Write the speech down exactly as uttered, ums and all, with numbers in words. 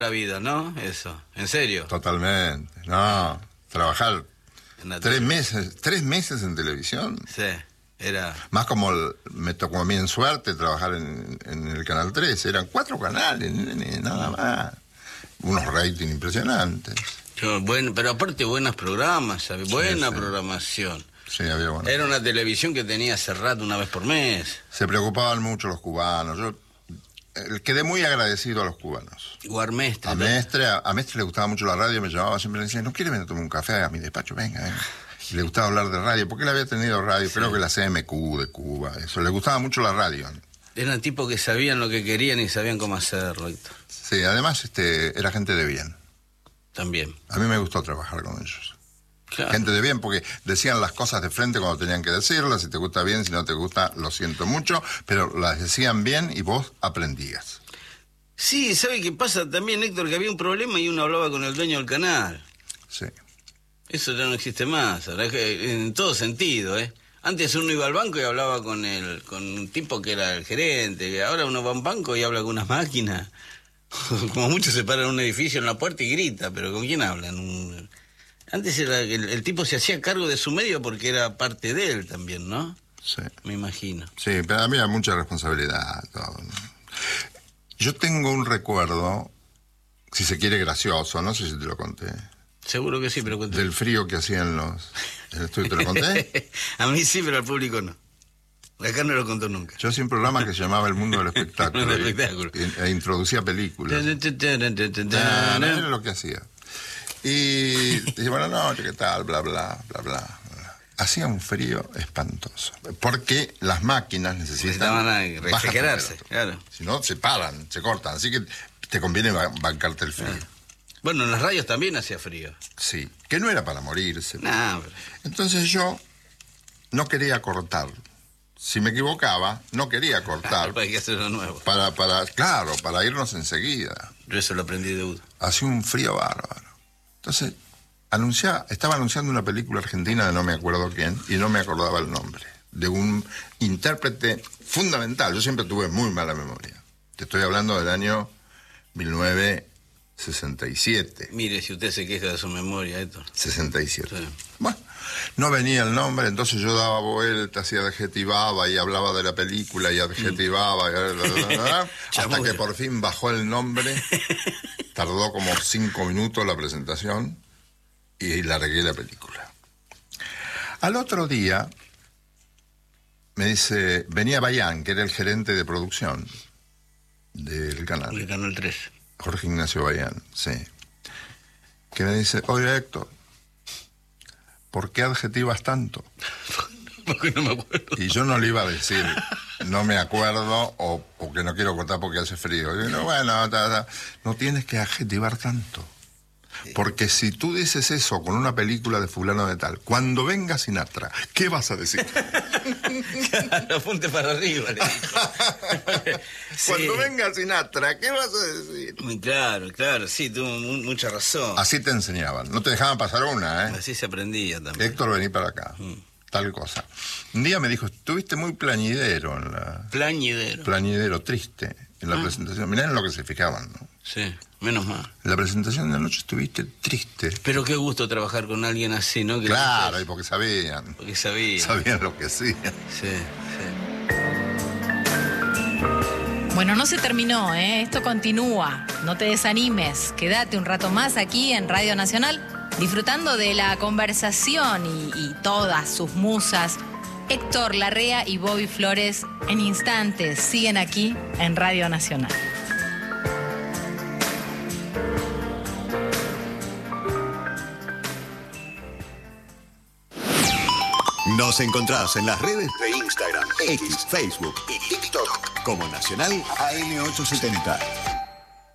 la vida, ¿no? Eso, ¿en serio? Totalmente. No, trabajar tres meses, tres meses en televisión. Sí, era... Más como el, me tocó a mí en suerte trabajar en, en el Canal tres. Eran cuatro canales, nada más. Unos ratings impresionantes. Bueno, pero aparte buenos programas, ¿sabes? Buena sí, sí. programación. Sí, había bueno. Era una televisión que tenía hace rato, una vez por mes. Se preocupaban mucho los cubanos. Yo quedé muy agradecido a los cubanos. O a Mestre. A Mestre, a, a Mestre le gustaba mucho la radio, me llamaba siempre y le decía, ¿no quiere venir a tomar un café a mi despacho? Venga, venga. Y le gustaba hablar de radio, porque él había tenido radio, sí. creo que la C M Q de Cuba, eso. Le gustaba mucho la radio. Eran tipos que sabían lo que querían y sabían cómo hacerlo. Héctor. Sí, además este, era gente de bien. También. A mí me gustó trabajar con ellos. Claro. Gente de bien, porque decían las cosas de frente cuando tenían que decirlas, si te gusta bien, si no te gusta, lo siento mucho, pero las decían bien y vos aprendías. Sí, ¿sabe qué pasa también, Héctor? Que había un problema y uno hablaba con el dueño del canal. Sí. Eso ya no existe más, ¿verdad? En todo sentido, ¿eh? Antes uno iba al banco y hablaba con el, con un tipo que era el gerente, ahora uno va a un banco y habla con unas máquinas. Como mucho se para en un edificio en la puerta y grita, pero ¿con quién hablan? Un... Antes era el, el tipo se hacía cargo de su medio porque era parte de él también, ¿no? Sí. Me imagino. Sí, pero a mí hay mucha responsabilidad. Todo, ¿no? Yo tengo un recuerdo, si se quiere gracioso, no sé si te lo conté. Seguro que sí, pero cuéntame. Del frío que hacían los... ¿El estudio te lo conté? A mí sí, pero al público no. Acá no lo contó nunca. Yo hacía un programa que se llamaba El Mundo del Espectáculo. El espectáculo. Y, e introducía películas. Era lo que hacía. Y dije, bueno, no, ¿qué tal? Bla, bla, bla, bla. Hacía un frío espantoso. Porque las máquinas necesitan... Necesitaban refrigerarse, claro. Si no, se paran, se cortan. Así que te conviene bancarte el frío. Ah. Bueno, en las radios también hacía frío. Sí, que no era para morirse. No, pero... Entonces yo no quería cortar. Si me equivocaba, no quería cortar. Para que hacerlo nuevo. Para, para, claro, para irnos enseguida. Yo eso lo aprendí de Udo. Hacía un frío bárbaro. Entonces, anunciaba, estaba anunciando una película argentina de no me acuerdo quién, y no me acordaba el nombre, de un intérprete fundamental. Yo siempre tuve muy mala memoria. Te estoy hablando del año mil novecientos sesenta y siete. Mire, si usted se queja de su memoria, Héctor. sesenta y siete. Sí. Bueno, no venía el nombre, entonces yo daba vueltas y adjetivaba y hablaba de la película y adjetivaba, mm. y bla, bla, bla, bla, hasta que por fin bajó el nombre. Tardó como cinco minutos la presentación y largué la película. Al otro día me dice, venía Bayán, que era el gerente de producción del canal. Del Canal tres. Jorge Ignacio Bayán, sí. Que me dice, oye Héctor, ¿por qué adjetivas tanto? Porque no me acuerdo. Y yo no le iba a decir, no me acuerdo, o porque no quiero cortar porque hace frío. Y yo, bueno, ta, ta, no tienes que adjetivar tanto. Porque si tú dices eso con una película de fulano de tal, cuando venga Sinatra, ¿qué vas a decir? Claro, apunte para arriba. Cuando sí. venga Sinatra, ¿qué vas a decir? Claro, claro, sí, tuvo mucha razón. Así te enseñaban, no te dejaban pasar una, ¿eh? Así se aprendía también. Héctor, vení para acá. Mm. Tal cosa. Un día me dijo, estuviste muy plañidero en la... Plañidero. Plañidero, triste, en la ah. presentación. Mirá en lo que se fijaban, ¿no? Sí, menos mal. En la presentación de la noche estuviste triste. Pero qué gusto trabajar con alguien así, ¿no? Que claro, y porque sabían. Porque sabían. Sabían lo que hacían. Sí, sí. Bueno, no se terminó, ¿eh? Esto continúa. No te desanimes. Quédate un rato más aquí en Radio Nacional, disfrutando de la conversación y, y todas sus musas. Héctor Larrea y Bobby Flores en instantes siguen aquí en Radio Nacional. Nos encontrás en las redes de Instagram, X, Facebook y TikTok como Nacional A M ochocientos setenta.